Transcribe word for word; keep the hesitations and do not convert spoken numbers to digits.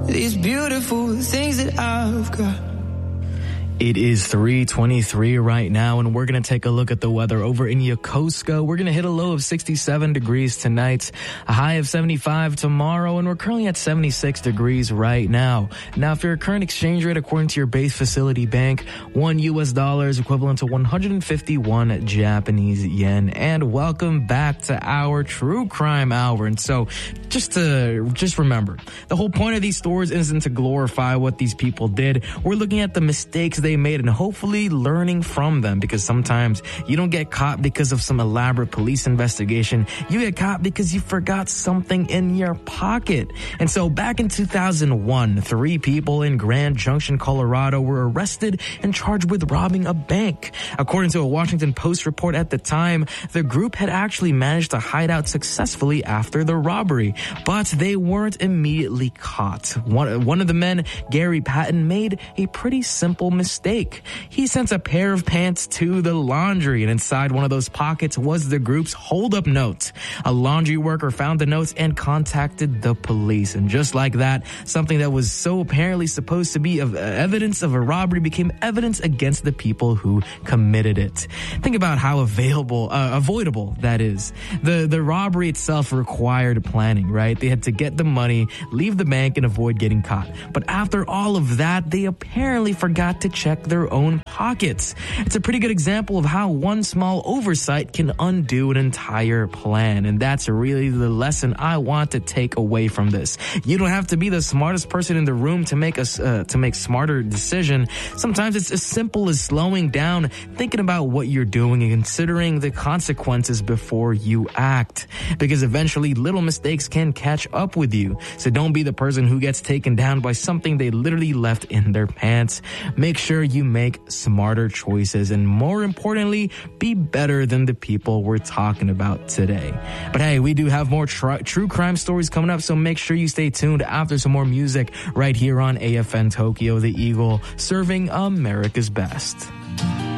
these beautiful things that I've got. It is three twenty-three right now, and we're going to take a look at the weather over in Yokosuka. We're going to hit a low of sixty-seven degrees tonight, a high of seventy-five tomorrow, and we're currently at seventy-six degrees right now. Now, for your current exchange rate, according to your base facility bank, one U S dollar is equivalent to one hundred fifty-one Japanese yen. And welcome back to our True Crime Hour. And so, just to, just remember, the whole point of these stories isn't to glorify what these people did. We're looking at the mistakes they made and hopefully learning from them, because sometimes you don't get caught because of some elaborate police investigation. You get caught because you forgot something in your pocket. And so back in two thousand one, three people in Grand Junction, Colorado were arrested and charged with robbing a bank. According to a Washington Post report at the time, the group had actually managed to hide out successfully after the robbery, but they weren't immediately caught. One, one of the men, Gary Patton, made a pretty simple mistake. Mistake. He sent a pair of pants to the laundry, and inside one of those pockets was the group's hold-up note. A laundry worker found the notes and contacted the police. And just like that, something that was so apparently supposed to be of uh, evidence of a robbery became evidence against the people who committed it. Think about how available, uh, avoidable that is. The, the robbery itself required planning, right? They had to get the money, leave the bank, and avoid getting caught. But after all of that, they apparently forgot to check their own pockets. It's a pretty good example of how one small oversight can undo an entire plan. And that's really the lesson I want to take away from this. You don't have to be the smartest person in the room to make us uh, to make smarter decision. Sometimes it's as simple as slowing down, thinking about what you're doing, and considering the consequences before you act. Because eventually little mistakes can catch up with you. So don't be the person who gets taken down by something they literally left in their pants. Make sure you make smarter choices, and more importantly, be better than the people we're talking about today. But hey, we do have more tr- true crime stories coming up, so make sure you stay tuned after some more music right here on A F N Tokyo, the Eagle, serving America's best.